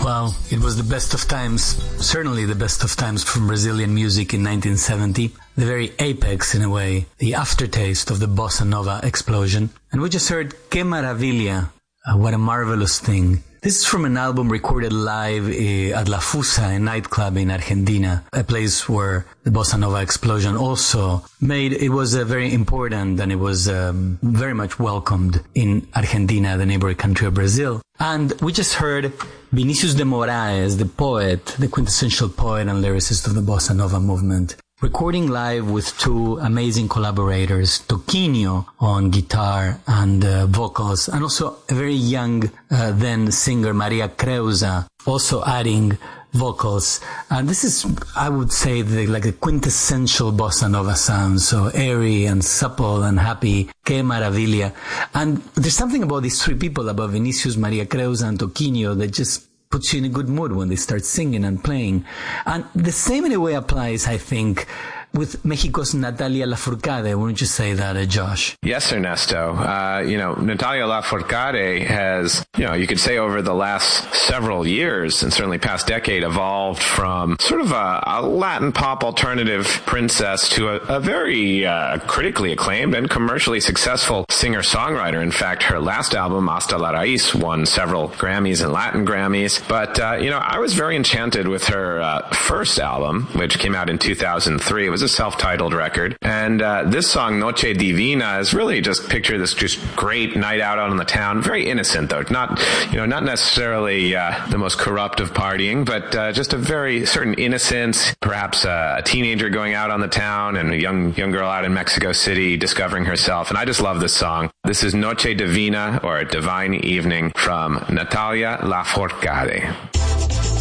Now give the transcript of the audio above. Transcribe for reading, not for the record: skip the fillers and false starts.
Well, it was the best of times, certainly the best of times from Brazilian music in 1970, the very apex in a way, the aftertaste of the bossa nova explosion. And we just heard Que Maravilla, what a marvelous thing. This is from an album recorded live at La Fusa, a nightclub in Argentina, a place where the bossa nova explosion also made. It was very important, and it was very much welcomed in Argentina, the neighboring country of Brazil. And we just heard Vinicius de Moraes, the poet, the quintessential poet and lyricist of the bossa nova movement, recording live with two amazing collaborators, Toquinho on guitar and vocals, and also a very young then singer, Maria Creuza, also adding vocals. And this is, I would say, like the quintessential bossa nova sound, so airy and supple and happy, Que Maravilla. And there's something about these three people, about Vinicius, Maria Creuza and Toquinho, that just puts you in a good mood when they start singing and playing. And the same in a way applies, I think, with Mexico's Natalia Lafourcade. Wouldn't you say that, Josh? Yes, Ernesto. Natalia Lafourcade has, you could say over the last several years, and certainly past decade, evolved from sort of a Latin pop alternative princess to a very critically acclaimed and commercially successful singer-songwriter. In fact, her last album, Hasta la Raíz, won several Grammys and Latin Grammys. But, I was very enchanted with her first album, which came out in 2003. It was a self-titled record. And this song, Noche Divina, is really just picture this just great night out on the town. Very innocent, though. Not necessarily the most corrupt of partying, but just a very certain innocence. Perhaps a teenager going out on the town and a young girl out in Mexico City discovering herself. And I just love this song. This is Noche Divina, or Divine Evening, from Natalia Lafourcade.